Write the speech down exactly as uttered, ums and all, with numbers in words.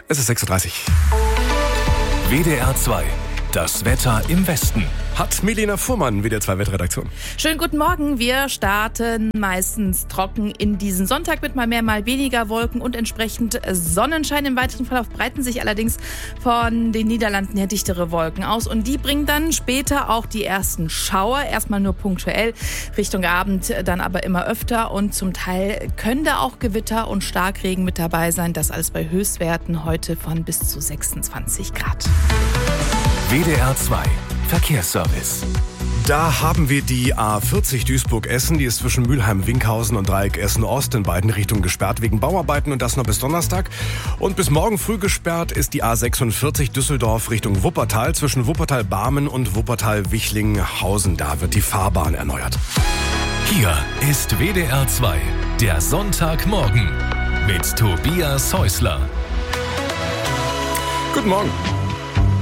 Es ist sechs Uhr dreißig. W D R zwei. Das Wetter im Westen. Hat Melina Fuhrmann, W D R zwei Wetterredaktion. Schönen guten Morgen. Wir starten meistens trocken in diesen Sonntag mit mal mehr, mal weniger Wolken und entsprechend Sonnenschein. Im weiteren Verlauf breiten sich allerdings von den Niederlanden her dichtere Wolken aus. Und die bringen dann später auch die ersten Schauer. Erstmal nur punktuell, Richtung Abend dann aber immer öfter. Und zum Teil können da auch Gewitter und Starkregen mit dabei sein. Das alles bei Höchstwerten heute von bis zu sechsundzwanzig Grad. W D R zwei Verkehrsservice. Da haben wir die A vierzig Duisburg-Essen. Die ist zwischen Mülheim-Winkhausen und Dreieck Essen-Ost in beiden Richtungen gesperrt wegen Bauarbeiten und das noch bis Donnerstag. Und bis morgen früh gesperrt ist die A sechsundvierzig Düsseldorf Richtung Wuppertal zwischen Wuppertal-Barmen und Wuppertal-Wichlinghausen. Da wird die Fahrbahn erneuert. Hier ist W D R zwei, der Sonntagmorgen mit Tobias Häusler. Guten Morgen.